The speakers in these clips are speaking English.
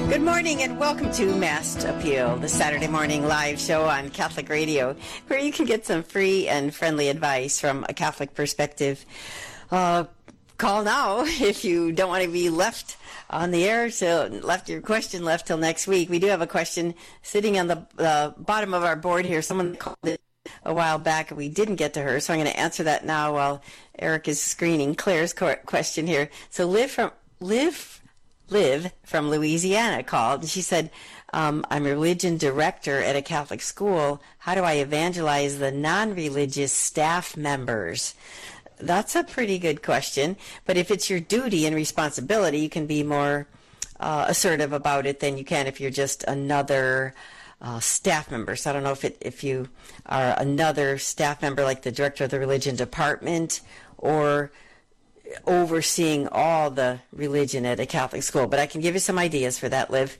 Good morning and welcome to Mass Appeal, the Saturday morning live show on Catholic Radio, where you can get some free and friendly advice from a Catholic perspective. Call now if you don't want to be left on the air, so left your question left till next week. We do have a question sitting on the bottom of our board here. Someone called it a while back and we didn't get to her, so I'm going to answer that now while Eric is screening Claire's question here. So Liv from Louisiana called, and she said, I'm a religion director at a Catholic school. How do I evangelize the non-religious staff members? That's a pretty good question, but if it's your duty and responsibility, you can be more assertive about it than you can if you're just another staff member. So I don't know if you are another staff member like the director of the religion department or overseeing all the religion at a Catholic school, but I can give you some ideas for that, Liv.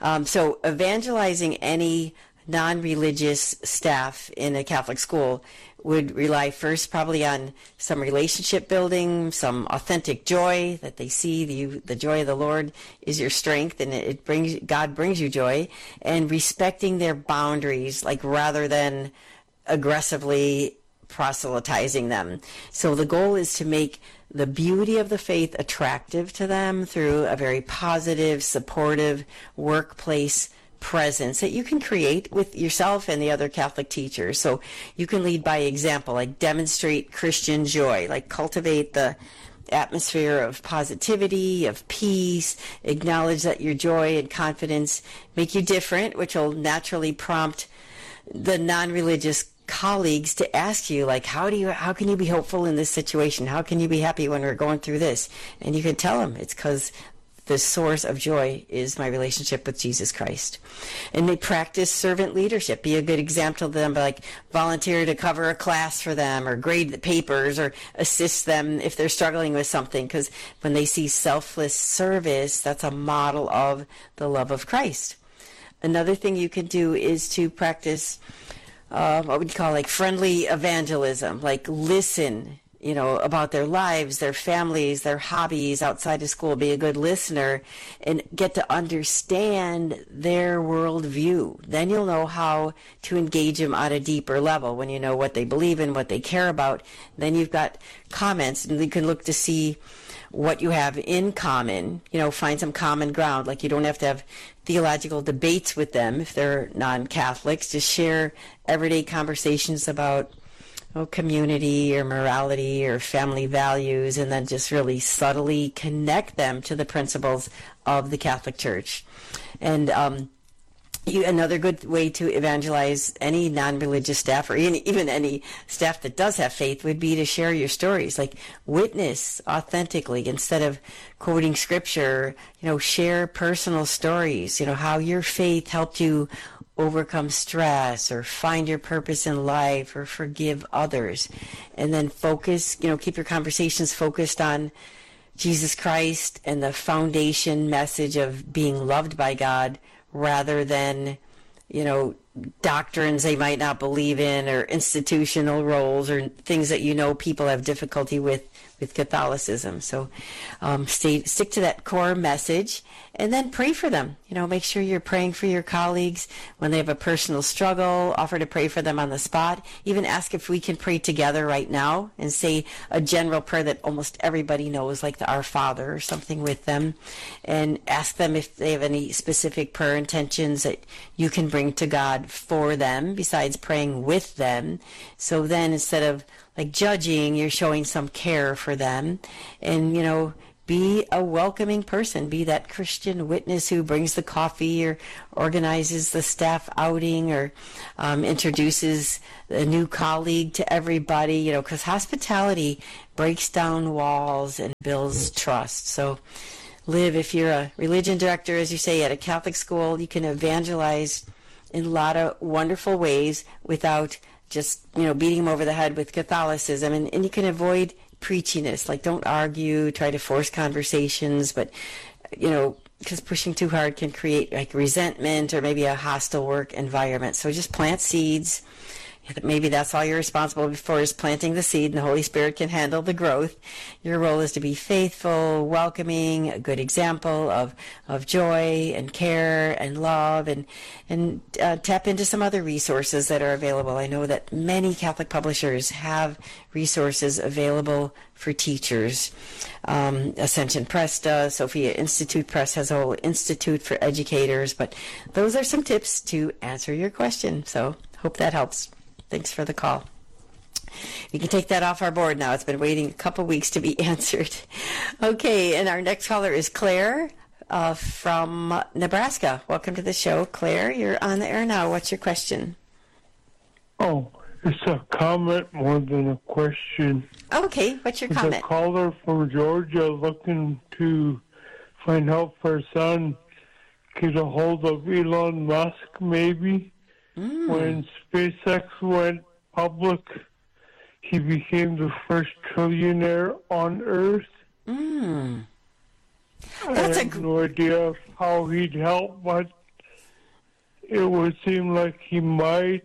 So evangelizing any non-religious staff in a Catholic school would rely first probably on some relationship building, some authentic joy that they see the joy of the Lord is your strength, and God brings you joy, and respecting their boundaries, like rather than aggressively proselytizing them. So the goal is to make the beauty of the faith attractive to them through a very positive, supportive workplace presence that you can create with yourself and the other Catholic teachers. So you can lead by example, like demonstrate Christian joy, like cultivate the atmosphere of positivity, of peace, acknowledge that your joy and confidence make you different, which will naturally prompt the non-religious colleagues to ask you, like, how can you be hopeful in this situation? How can you be happy when we're going through this? And you can tell them it's because the source of joy is my relationship with Jesus Christ. And they practice servant leadership. Be a good example to them, like volunteer to cover a class for them or grade the papers or assist them if they're struggling with something, because when they see selfless service, that's a model of the love of Christ. Another thing you can do is to practice what would you call like friendly evangelism, like listen, about their lives, their families, their hobbies outside of school. Be a good listener and get to understand their worldview. Then you'll know how to engage them at a deeper level. When you know what they believe in, what they care about, then you've got comments, and you can look to see what you have in common, find some common ground. Like you don't have to have theological debates with them if they're non-Catholics. Just share everyday conversations about community or morality or family values, and then just really subtly connect them to the principles of the Catholic Church. And another good way to evangelize any non-religious staff or even any staff that does have faith would be to share your stories, like witness authentically instead of quoting scripture. Share personal stories, how your faith helped you overcome stress or find your purpose in life or forgive others. And then focus, keep your conversations focused on Jesus Christ and the foundation message of being loved by God, rather than, doctrines they might not believe in or institutional roles or things that people have difficulty with Catholicism. So stick to that core message and then pray for them. Make sure you're praying for your colleagues when they have a personal struggle. Offer to pray for them on the spot. Even ask if we can pray together right now and say a general prayer that almost everybody knows, like the Our Father or something with them, and ask them if they have any specific prayer intentions that you can bring to God for them besides praying with them. So then instead of like judging, you're showing some care for them. And be a welcoming person. Be that Christian witness who brings the coffee or organizes the staff outing or introduces a new colleague to everybody, because hospitality breaks down walls and builds trust. So Liv, if you're a religion director, as you say, at a Catholic school, you can evangelize in a lot of wonderful ways without just, beating them over the head with Catholicism. And you can avoid preachiness, like don't argue, try to force conversations, but, because pushing too hard can create like resentment or maybe a hostile work environment. So just plant seeds, maybe that's all you're responsible for is planting the seed, and the Holy Spirit can handle the growth. Your role is to be faithful, welcoming, a good example of joy and care and love, and tap into some other resources that are available. I know that many Catholic publishers have resources available for teachers. Ascension Press does. Sophia Institute Press has a whole institute for educators. But those are some tips to answer your question. So hope that helps. Thanks for the call. We can take that off our board now. It's been waiting a couple weeks to be answered. Okay, and our next caller is Claire from Nebraska. Welcome to the show, Claire. You're on the air now. What's your question? Oh, it's a comment more than a question. Okay, what's your comment? It's a caller from Georgia looking to find out for her son, get a hold of Elon Musk maybe. When SpaceX went public, he became the first trillionaire on Earth. I have no idea how he'd help, but it would seem like he might.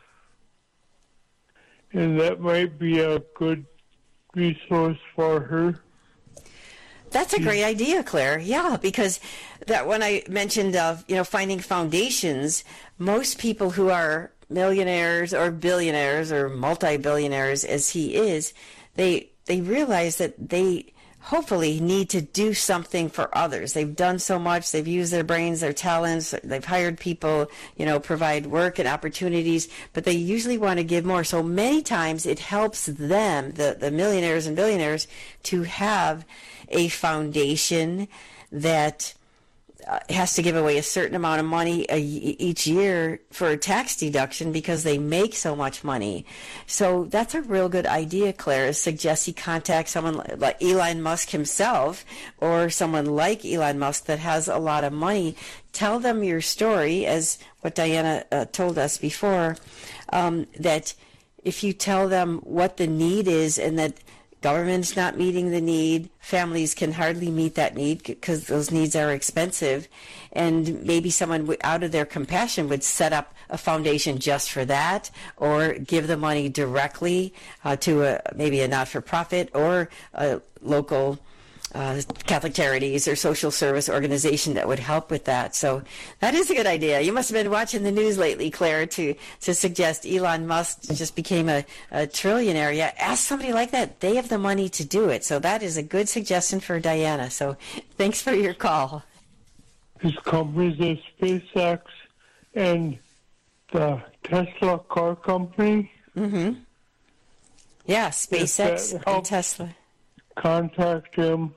And that might be a good resource for her. That's a great idea, Claire. Yeah, because that when I mentioned finding foundations, most people who are millionaires or billionaires or multi-billionaires as he is, they realize that they hopefully need to do something for others. They've done so much. They've used their brains, their talents. They've hired people, provide work and opportunities, but they usually want to give more. So many times it helps them, the millionaires and billionaires, to have a foundation that has to give away a certain amount of money each year for a tax deduction because they make so much money. So that's a real good idea, Claire. Suggest he contact someone like Elon Musk himself or someone like Elon Musk that has a lot of money. Tell them your story, as what Diana told us before, that if you tell them what the need is and that government's not meeting the need, families can hardly meet that need because those needs are expensive, and maybe someone out of their compassion would set up a foundation just for that, or give the money directly to maybe a not-for-profit or a local Catholic Charities or social service organization that would help with that. So that is a good idea. You must have been watching the news lately, Claire, to suggest Elon Musk just became a trillionaire. Yeah, ask somebody like that. They have the money to do it. So that is a good suggestion for Diana. So thanks for your call. His companies are SpaceX and the Tesla car company. Mm-hmm. Yeah, SpaceX and Tesla. Contact him.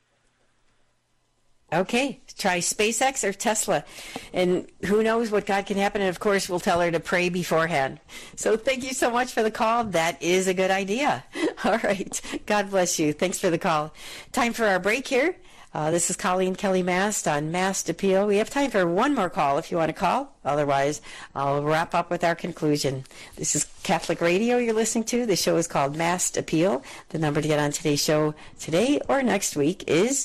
Okay, try SpaceX or Tesla. And who knows what God can happen. And, of course, we'll tell her to pray beforehand. So thank you so much for the call. That is a good idea. All right. God bless you. Thanks for the call. Time for our break here. This is Colleen Kelly Mast on Mast Appeal. We have time for one more call if you want to call. Otherwise, I'll wrap up with our conclusion. This is Catholic Radio you're listening to. The show is called Mast Appeal. The number to get on today's show today or next week is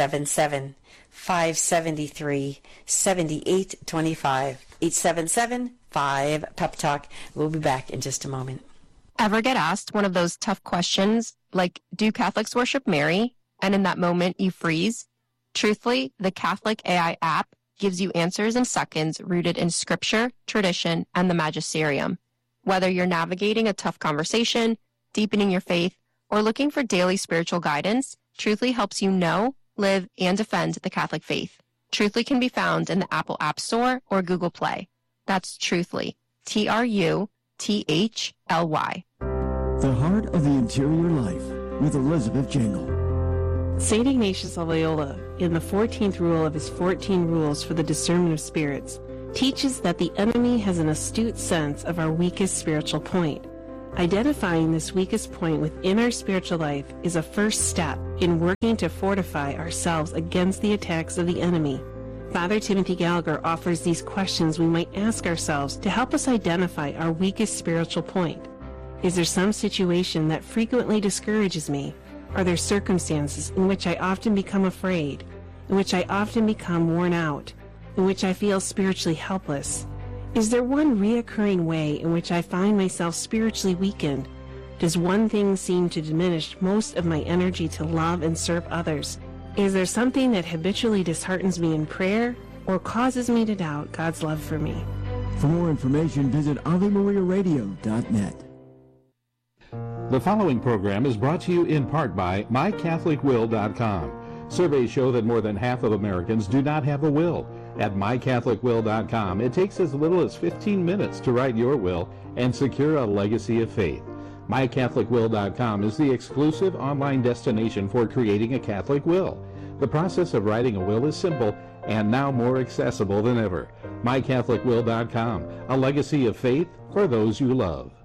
877-573-7825. 877-5-PEP-TALK. We'll be back in just a moment. Ever get asked one of those tough questions like, do Catholics worship Mary? And in that moment, you freeze? Truthfully, the Catholic AI app gives you answers in seconds rooted in scripture, tradition, and the magisterium. Whether you're navigating a tough conversation, deepening your faith, or looking for daily spiritual guidance, Truthfully helps you know, live, and defend the Catholic faith. Truthfully can be found in the Apple App Store or Google Play. That's Truthfully. Truthly. The Heart of the Interior Life with Elizabeth Jingle. St. Ignatius of Loyola, in the 14th rule of his 14 rules for the discernment of spirits, teaches that the enemy has an astute sense of our weakest spiritual point. Identifying this weakest point within our spiritual life is a first step in working to fortify ourselves against the attacks of the enemy. Father Timothy Gallagher offers these questions we might ask ourselves to help us identify our weakest spiritual point. Is there some situation that frequently discourages me? Are there circumstances in which I often become afraid, in which I often become worn out, in which I feel spiritually helpless? Is there one reoccurring way in which I find myself spiritually weakened? Does one thing seem to diminish most of my energy to love and serve others? Is there something that habitually disheartens me in prayer or causes me to doubt God's love for me? For more information, visit AveMariaRadio.net. The following program is brought to you in part by MyCatholicWill.com. Surveys show that more than half of Americans do not have a will. At MyCatholicWill.com, it takes as little as 15 minutes to write your will and secure a legacy of faith. MyCatholicWill.com is the exclusive online destination for creating a Catholic will. The process of writing a will is simple and now more accessible than ever. MyCatholicWill.com, a legacy of faith for those you love.